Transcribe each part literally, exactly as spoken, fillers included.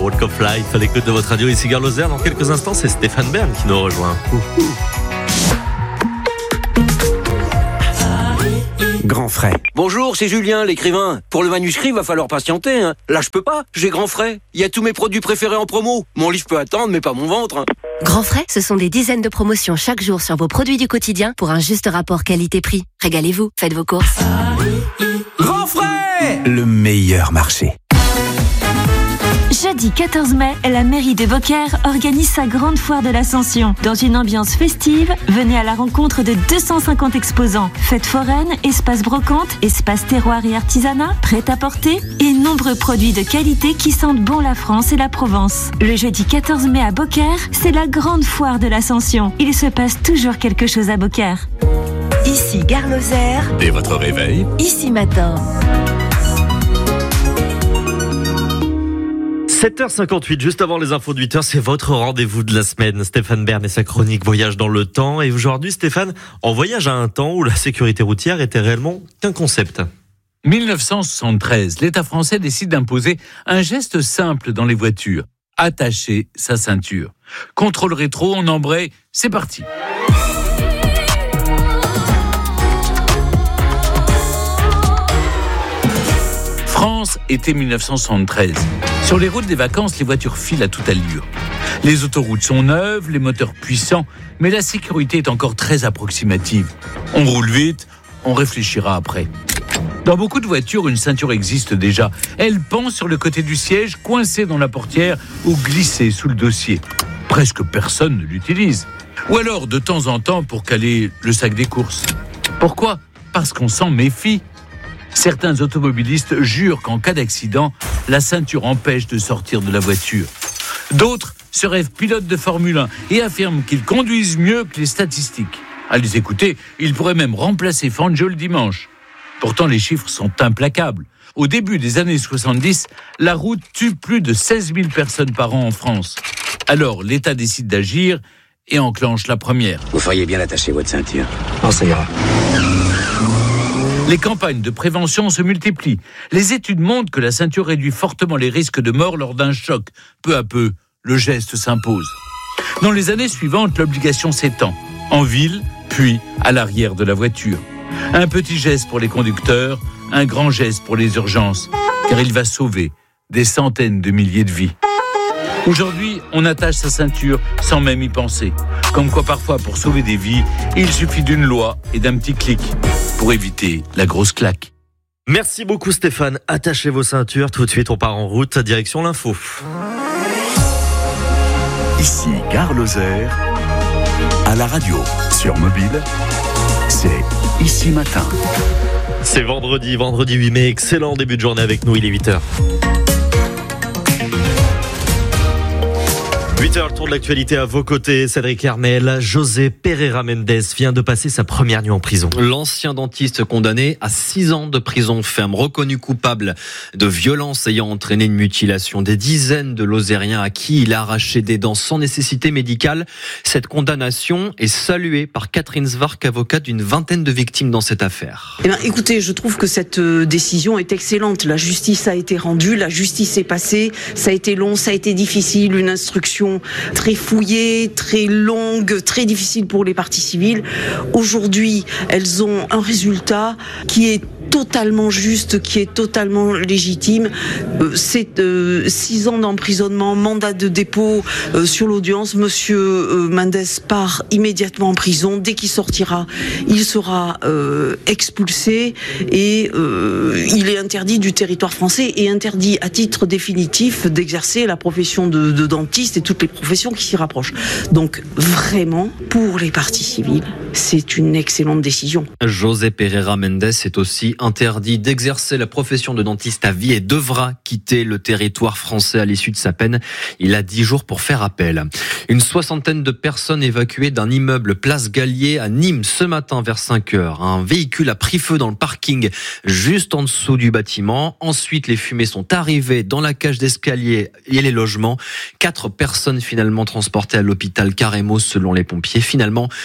Walk of Life à l'écoute de votre radio. Ici Gare Lozère. Dans quelques instants, c'est Stéphane Bern qui nous rejoint. Ouh. Grand frais. Bonjour, c'est Julien, l'écrivain. Pour le manuscrit, va falloir patienter. Hein. Là, je peux pas. J'ai Grand frais. Il y a tous mes produits préférés en promo. Mon livre peut attendre, mais pas mon ventre. Hein. Grand frais, ce sont des dizaines de promotions chaque jour sur vos produits du quotidien pour un juste rapport qualité-prix. Régalez-vous, faites vos courses. Grand frais, le meilleur marché. Jeudi quatorze mai, la mairie de Beaucaire organise sa grande foire de l'Ascension. Dans une ambiance festive, venez à la rencontre de deux cent cinquante exposants. Fêtes foraines, espace brocante, espace terroir et artisanat, prêt-à-porter et nombreux produits de qualité qui sentent bon la France et la Provence. Le jeudi quatorze mai à Beaucaire, c'est la grande foire de l'Ascension. Il se passe toujours quelque chose à Beaucaire. Ici Gare Lozère. Dès votre réveil, Ici Matin. sept heures cinquante-huit, juste avant les infos de huit heures, c'est votre rendez-vous de la semaine. Stéphane Bern et sa chronique Voyage dans le temps. Et aujourd'hui, Stéphane, on voyage à un temps où la sécurité routière était réellement qu'un concept. dix-neuf cent soixante-treize, l'État français décide d'imposer un geste simple dans les voitures. Attacher sa ceinture. Contrôle rétro, on embraye, c'est parti. France, été dix-neuf cent soixante-treize. Sur les routes des vacances, les voitures filent à toute allure. Les autoroutes sont neuves, les moteurs puissants, mais la sécurité est encore très approximative. On roule vite, on réfléchira après. Dans beaucoup de voitures, une ceinture existe déjà. Elle pend sur le côté du siège, coincée dans la portière ou glissée sous le dossier. Presque personne ne l'utilise. Ou alors, de temps en temps, pour caler le sac des courses. Pourquoi ? Parce qu'on s'en méfie. Certains automobilistes jurent qu'en cas d'accident, la ceinture empêche de sortir de la voiture. D'autres se rêvent pilotes de Formule un et affirment qu'ils conduisent mieux que les statistiques. À les écouter, ils pourraient même remplacer Fangio le dimanche. Pourtant, les chiffres sont implacables. Au début des années soixante-dix, la route tue plus de seize mille personnes par an en France. Alors, l'État décide d'agir et enclenche la première. Vous feriez bien attacher votre ceinture. Non, ça ira. Les campagnes de prévention se multiplient. Les études montrent que la ceinture réduit fortement les risques de mort lors d'un choc. Peu à peu, le geste s'impose. Dans les années suivantes, l'obligation s'étend. En ville, puis à l'arrière de la voiture. Un petit geste pour les conducteurs, un grand geste pour les urgences, car il va sauver des centaines de milliers de vies. Aujourd'hui, on attache sa ceinture sans même y penser. Comme quoi parfois, pour sauver des vies, il suffit d'une loi et d'un petit clic pour éviter la grosse claque. Merci beaucoup Stéphane. Attachez vos ceintures. Tout de suite, on part en route, direction l'info. Ici Gare Lozère, à la radio, sur mobile, c'est Ici Matin. C'est vendredi, vendredi huit mai. Excellent début de journée avec nous, il est huit heures. huit heures, le tour de l'actualité à vos côtés. Cédric Hermel, José Pereira Mendes vient de passer sa première nuit en prison. L'ancien dentiste condamné à six ans de prison ferme, reconnu coupable de violences ayant entraîné une mutilation des dizaines de Lozériens à qui il a arraché des dents sans nécessité médicale. Cette condamnation est saluée par Catherine Zwark, avocate d'une vingtaine de victimes dans cette affaire. Eh bien, écoutez, je trouve que cette décision est excellente. La justice a été rendue, la justice est passée. Ça a été long, ça a été difficile, une instruction très fouillée, très longue, très difficile pour les parties civiles. Aujourd'hui, elles ont un résultat qui est totalement juste, qui est totalement légitime. Euh, c'est euh, six ans d'emprisonnement, mandat de dépôt euh, sur l'audience. Monsieur euh, Mendes part immédiatement en prison. Dès qu'il sortira, il sera euh, expulsé et euh, il est interdit du territoire français et interdit à titre définitif d'exercer la profession de, de dentiste et toutes les professions qui s'y rapprochent. Donc vraiment, pour les parties civiles, c'est une excellente décision. José Pereira Mendes est aussi interdit d'exercer la profession de dentiste à vie et devra quitter le territoire français à l'issue de sa peine. Il a dix jours pour faire appel. Une soixantaine de personnes évacuées d'un immeuble place Gallier à Nîmes ce matin vers cinq heures. Un véhicule a pris feu dans le parking juste en dessous du bâtiment. Ensuite, les fumées sont arrivées dans la cage d'escalier et les logements. Quatre personnes finalement transportées à l'hôpital Carremo selon les pompiers. Finalement,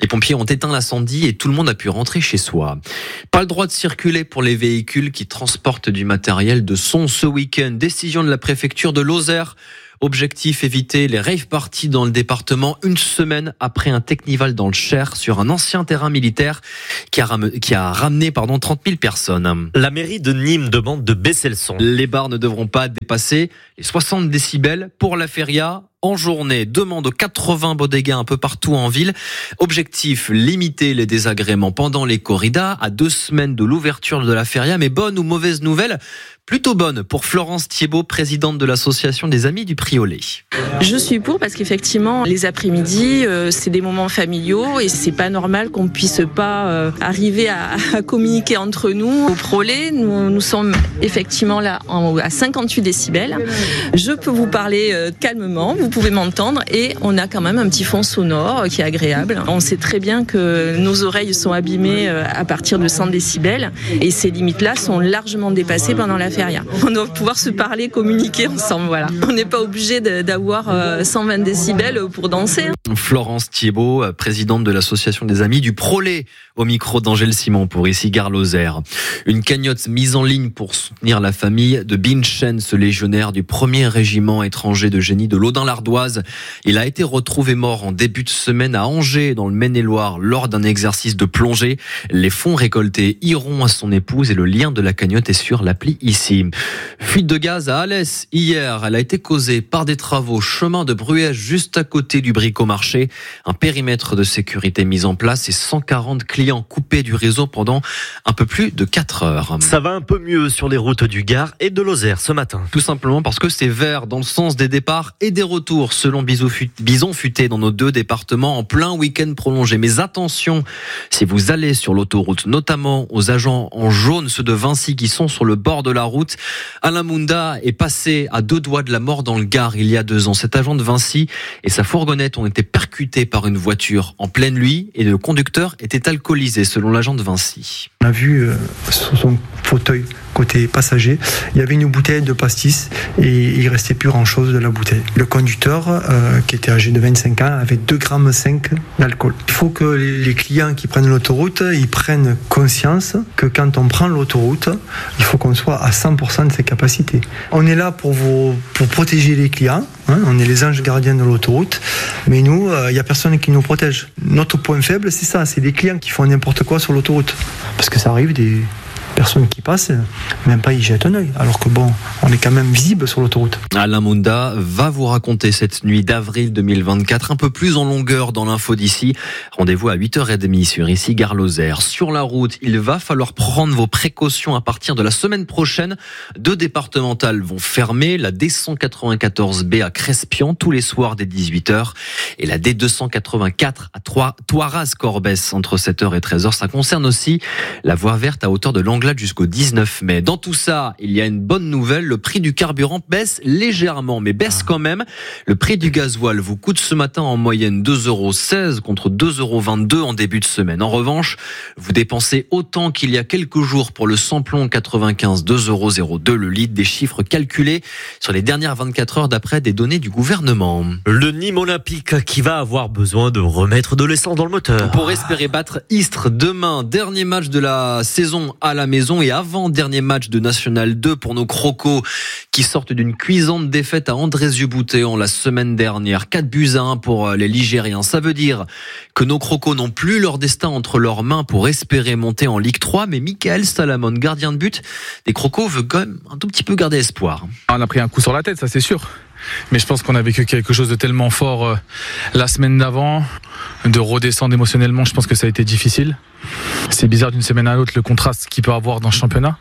Les pompiers ont éteint l'incendie et tout le monde a pu rentrer chez soi. Pas le droit de circuler pour les véhicules qui transportent du matériel de son ce week-end. Décision de la préfecture de Lozère. Objectif, éviter les rave parties dans le département une semaine après un technival dans le Cher sur un ancien terrain militaire qui a, ram- qui a ramené pardon, trente mille personnes. La mairie de Nîmes demande de baisser le son. Les bars ne devront pas dépasser les soixante décibels pour la feria en journée. Demande aux quatre-vingts bodegas un peu partout en ville. Objectif, limiter les désagréments pendant les corridas à deux semaines de l'ouverture de la feria. Mais bonne ou mauvaise nouvelle ? Plutôt bonne pour Florence Thiebaud, présidente de l'association des Amis du Priolet. Je suis pour parce qu'effectivement, les après-midi, euh, c'est des moments familiaux et c'est pas normal qu'on puisse pas euh, arriver à, à communiquer entre nous. Au Prolet, nous, nous sommes effectivement là en, à cinquante-huit décibels. Je peux vous parler euh, calmement, vous pouvez m'entendre et on a quand même un petit fond sonore qui est agréable. On sait très bien que nos oreilles sont abîmées euh, à partir de cent décibels et ces limites-là sont largement dépassées pendant la feria. On doit pouvoir se parler, communiquer ensemble, voilà. On n'est pas obligé de, d'avoir euh, cent vingt décibels pour danser. Florence Thiebaud, présidente de l'association des Amis du Prolet, au micro d'Angèle Simon pour ici Gare Lozère. Une cagnotte mise en ligne pour soutenir la famille de Binchen, ce légionnaire du premier régiment étranger de génie de l'Audin-l'Ardoise. Il a été retrouvé mort en début de semaine à Angers, dans le Maine-et-Loire, lors d'un exercice de plongée. Les fonds récoltés iront à son épouse et le lien de la cagnotte est sur l'appli ici. Fuite de gaz à Alès hier. Elle a été causée par des travaux chemin de Bruèche juste à côté du Bricomarché. Un périmètre de sécurité mis en place et cent quarante clients coupés du réseau pendant un peu plus de quatre heures. Ça va un peu mieux sur les routes du Gard et de Lozère ce matin. Tout simplement parce que c'est vert dans le sens des départs et des retours selon Bison Futé dans nos deux départements en plein week-end prolongé. Mais attention, si vous allez sur l'autoroute, notamment aux agents en jaune, ceux de Vinci qui sont sur le bord de la route, Alain Munda est passé à deux doigts de la mort dans le Gard il y a deux ans. Cet agent de Vinci et sa fourgonnette ont été percutés par une voiture en pleine nuit et le conducteur était alcoolisé selon l'agent de Vinci. On a vu euh, sur son fauteuil côté passager, il y avait une bouteille de pastis et il restait plus grand chose de la bouteille. Le conducteur, euh, qui était âgé de vingt-cinq ans, avait deux virgule cinq grammes d'alcool. Il faut que les clients qui prennent l'autoroute, ils prennent conscience que quand on prend l'autoroute, il faut qu'on soit à cent pour cent de ses capacités. On est là pour vous, pour protéger les clients, hein, on est les anges gardiens de l'autoroute, mais nous, il euh, n'y a personne qui nous protège. Notre point faible, c'est ça, c'est les clients qui font n'importe quoi sur l'autoroute. Parce que ça arrive des personnes qui passent, même pas y jettent un œil, alors que bon, on est quand même visible sur l'autoroute. Alain Munda va vous raconter cette nuit d'avril deux mille vingt-quatre, un peu plus en longueur dans l'info d'ici. Rendez-vous à huit heures trente sur ici Gare Lozère. Sur la route, il va falloir prendre vos précautions à partir de la semaine prochaine. Deux départementales vont fermer, la D cent quatre-vingt-quatorze B à Crespian tous les soirs dès dix-huit heures et la D deux cent quatre-vingt-quatre à Thoiras-Corbès entre sept heures et treize heures. Ça concerne aussi la voie verte à hauteur de l'Anglade jusqu'au dix-neuf mai. Dans tout ça, il y a une bonne nouvelle, le prix du carburant baisse légèrement, mais baisse quand même. Le prix du gasoil vous coûte ce matin en moyenne deux euros seize contre deux euros vingt-deux en début de semaine. En revanche, vous dépensez autant qu'il y a quelques jours pour le samplon quatre-vingt-quinze, deux euros zéro deux le litre, des chiffres calculés sur les dernières vingt-quatre heures d'après des données du gouvernement. Le Nîmes Olympique qui va avoir besoin de remettre de l'essence dans le moteur. Pour espérer battre Istres demain, dernier match de la saison à la maison et avant-dernier match de National deux pour nos crocos qui sortent d'une cuisante défaite à Andrézieux-Boutéon la semaine dernière. quatre buts à un pour les Ligériens. Ça veut dire que nos crocos n'ont plus leur destin entre leurs mains pour espérer monter en Ligue trois, mais Michael Salamon, gardien de but des crocos, veut quand même un tout petit peu garder espoir. On a pris un coup sur la tête, ça c'est sûr. Mais je pense qu'on a vécu quelque chose de tellement fort euh, la semaine d'avant, de redescendre émotionnellement, je pense que ça a été difficile. C'est bizarre d'une semaine à l'autre le contraste qu'il peut avoir dans le championnat.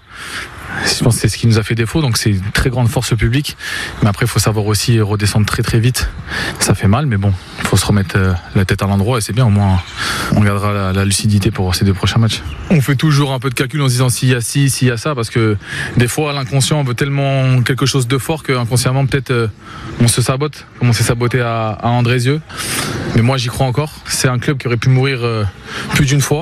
Je pense que c'est ce qui nous a fait défaut, donc c'est une très grande force publique. Mais après, il faut savoir aussi redescendre très très vite. Ça fait mal, mais bon, il faut se remettre la tête à l'endroit et c'est bien, au moins on gardera la, la lucidité pour ces deux prochains matchs. On fait toujours un peu de calcul en se disant s'il y a ci, s'il y a ça, parce que des fois l'inconscient veut tellement quelque chose de fort qu'inconsciemment peut-être on se sabote, comme on s'est saboté à, à Andrézieux. Mais moi j'y crois encore. C'est un club qui aurait pu mourir plus d'une fois.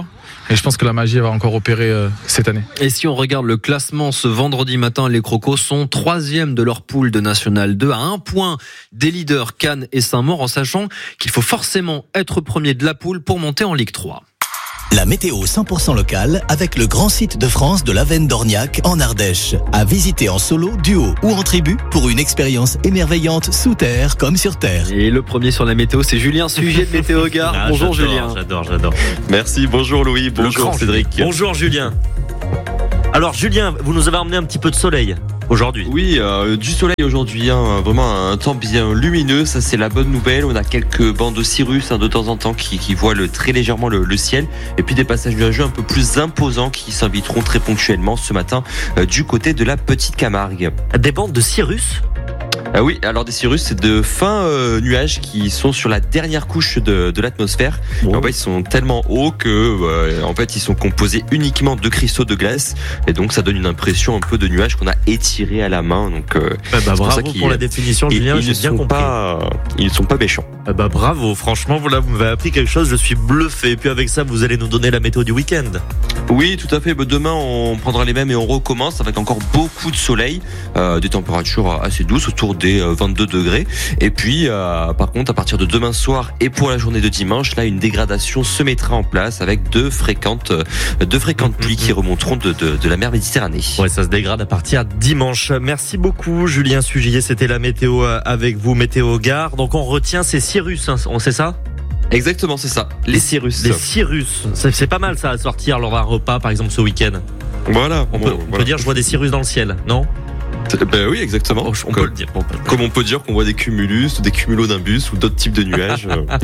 Et je pense que la magie va encore opérer euh, cette année. Et si on regarde le classement ce vendredi matin, les Crocos sont troisième de leur poule de National deux à un point des leaders Cannes et Saint-Maur, en sachant qu'il faut forcément être premier de la poule pour monter en Ligue trois. La météo cent pour cent locale avec le grand site de France de l'Avenne d'Orniac en Ardèche. À visiter en solo, duo ou en tribu pour une expérience émerveillante sous terre comme sur terre. Et le premier sur la météo, c'est Julien Sujet de Météo Gare. Ah, bonjour j'adore, Julien. J'adore, j'adore. Merci, bonjour Louis, bonjour Cédric. Bonjour Julien. Alors Julien, vous nous avez emmené un petit peu de soleil aujourd'hui. Oui, euh, du soleil aujourd'hui, hein, vraiment un temps bien lumineux, ça c'est la bonne nouvelle. On a quelques bancs de cirrus hein, de temps en temps qui, qui voilent très légèrement le, le ciel, et puis des passages nuageux un peu plus imposants qui s'inviteront très ponctuellement ce matin euh, du côté de la Petite Camargue. Des bandes de cirrus ? Ah oui, alors des cirrus, c'est de fins euh, nuages qui sont sur la dernière couche de, de l'atmosphère. Bon. En fait, ils sont tellement hauts que, euh, en fait, ils sont composés uniquement de cristaux de glace, et donc ça donne une impression un peu de nuages qu'on a étirés à la main. Donc, euh, bah, bah, pour bravo pour la définition, ils, Julien. ils J'ai ne bien sont compris. pas, ils ne sont pas méchants. Ah bah bravo, franchement, voilà, vous m'avez appris quelque chose. Je suis bluffé. Et puis avec ça, vous allez nous donner la météo du week-end. Oui, tout à fait. Bah, demain, on prendra les mêmes et on recommence avec encore beaucoup de soleil, euh, des températures assez douces, autour des vingt-deux degrés. Et puis, euh, par contre, à partir de demain soir et pour la journée de dimanche, là, une dégradation se mettra en place avec de fréquentes, de fréquentes pluies qui remonteront de, de, de la mer Méditerranée. Ouais, ça se dégrade à partir de dimanche. Merci beaucoup, Julien Sugier. C'était la météo avec vous, Météo Gare. Donc, on retient ces cirrus, hein, on sait ça? Exactement, c'est ça. Les cirrus. Les cirrus. C'est, c'est pas mal, ça, à sortir lors d'un repas, par exemple, ce week-end. Voilà. On, bon, peut, on voilà. peut dire, je vois des cirrus dans le ciel, non? Ben oui, exactement. Oh, on comme, peut le dire. Bon, comme on peut dire qu'on voit des cumulus, des cumulonimbus ou d'autres types de nuages.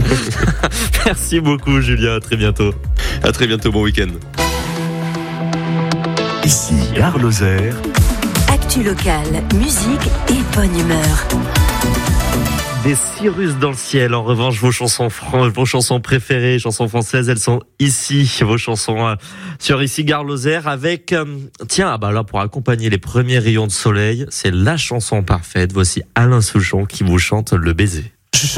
Merci beaucoup, Julien. À très bientôt. À très bientôt. Bon week-end. Ici Gare Lozère. Actu locale, musique et bonne humeur. Des cirrus dans le ciel. En revanche, vos chansons, fran- vos chansons préférées, chansons françaises, elles sont ici. Vos chansons euh, sur Ici Gare Lozère avec, euh, tiens, ah bah là, pour accompagner les premiers rayons de soleil, c'est la chanson parfaite. Voici Alain Souchon qui vous chante Le Baiser.